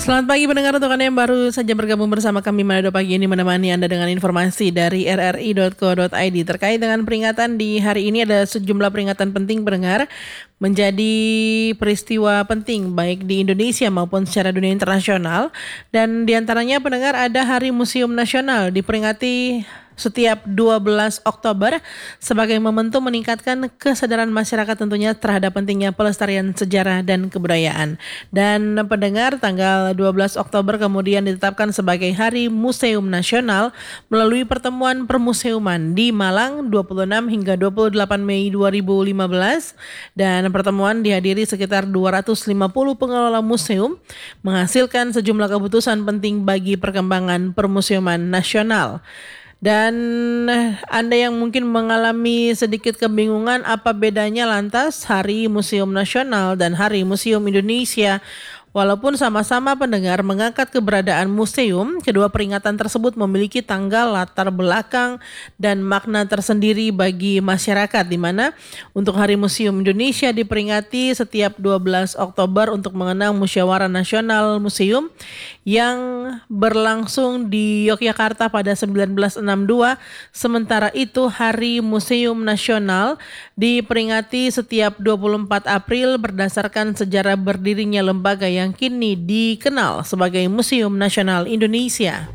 Selamat pagi pendengar, untuk Anda yang baru saja bergabung bersama kami, Manado Pagi ini menemani Anda dengan informasi dari rri.co.id terkait dengan peringatan di hari ini. Ada sejumlah peringatan penting pendengar, menjadi peristiwa penting baik di Indonesia maupun secara dunia internasional, dan diantaranya pendengar ada Hari Museum Nasional diperingati setiap 12 Oktober sebagai momentum meningkatkan kesadaran masyarakat tentunya terhadap pentingnya pelestarian sejarah dan kebudayaan. Dan pendengar, tanggal 12 Oktober kemudian ditetapkan sebagai Hari Museum Nasional melalui pertemuan permuseuman di Malang 26 hingga 28 Mei 2015, dan pertemuan dihadiri sekitar 250 pengelola museum, menghasilkan sejumlah keputusan penting bagi perkembangan permuseuman nasional. Dan Anda yang mungkin mengalami sedikit kebingungan apa bedanya lantas Hari Museum Nasional dan Hari Museum Indonesia, walaupun sama-sama pendengar mengangkat keberadaan museum, kedua peringatan tersebut memiliki tanggal, latar belakang, dan makna tersendiri bagi masyarakat, di mana untuk Hari Museum Indonesia diperingati setiap 12 Oktober untuk mengenang Musyawarah Nasional Museum yang berlangsung di Yogyakarta pada 1962. Sementara itu Hari Museum Nasional diperingati setiap 24 April berdasarkan sejarah berdirinya lembaga yang kini dikenal sebagai Museum Nasional Indonesia.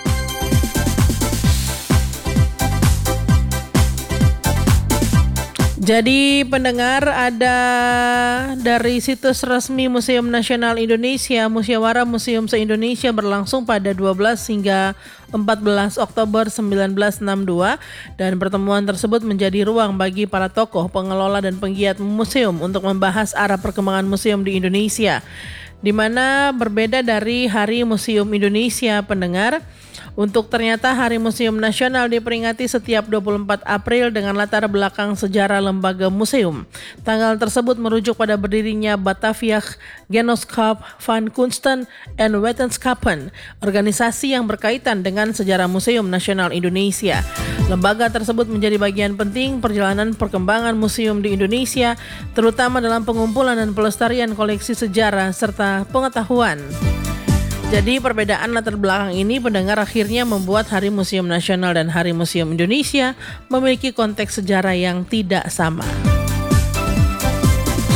Jadi pendengar, ada dari situs resmi Museum Nasional Indonesia, Musyawarah Museum se-Indonesia berlangsung pada 12 hingga 14 Oktober 1962, dan pertemuan tersebut menjadi ruang bagi para tokoh, pengelola, dan penggiat museum untuk membahas arah perkembangan museum di Indonesia, di mana berbeda dari Hari Museum Indonesia pendengar. Untuk ternyata Hari Museum Nasional diperingati setiap 24 April dengan latar belakang sejarah lembaga museum. Tanggal tersebut merujuk pada berdirinya Batavia Genootschap van Kunsten en Wetenschappen, organisasi yang berkaitan dengan sejarah Museum Nasional Indonesia. Lembaga tersebut menjadi bagian penting perjalanan perkembangan museum di Indonesia, terutama dalam pengumpulan dan pelestarian koleksi sejarah serta pengetahuan. Jadi perbedaan latar belakang ini pendengar akhirnya membuat Hari Museum Nasional dan Hari Museum Indonesia memiliki konteks sejarah yang tidak sama.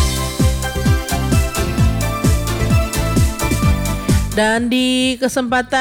Dan di kesempatan